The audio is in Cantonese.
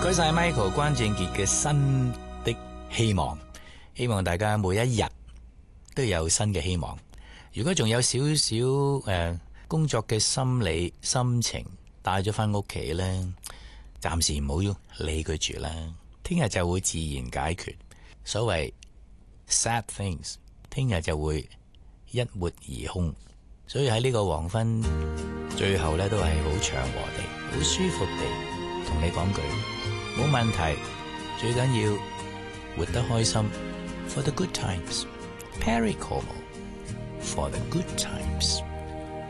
該晒 Michael 關正傑嘅新的希望，希望大家每一日都有新嘅希望。如果仲有少少工作嘅心理心情帶咗翻屋企呢，暫時唔好理佢住啦，聽日就會自然解決。所謂 sad things， 聽日就會一抹而空。所以喺呢個黃昏最後呢，都係好祥和地好舒服地同你講句冇問題，最緊要活得開心。 For the good times， Perry Como For the good times。